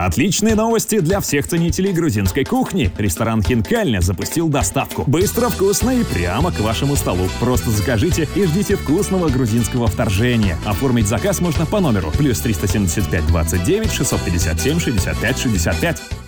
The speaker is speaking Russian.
Отличные новости для всех ценителей грузинской кухни. Ресторан «Хинкальня» запустил доставку. Быстро, вкусно и прямо к вашему столу. Просто закажите и ждите вкусного грузинского вторжения. Оформить заказ можно по номеру +375 29 657 65 65.